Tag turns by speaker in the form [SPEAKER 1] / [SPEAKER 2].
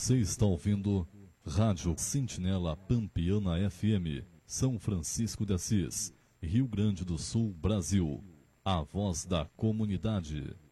[SPEAKER 1] Você está ouvindo Rádio Sentinela Pampiana FM, São Francisco de Assis, Rio Grande do Sul, Brasil. A voz da comunidade.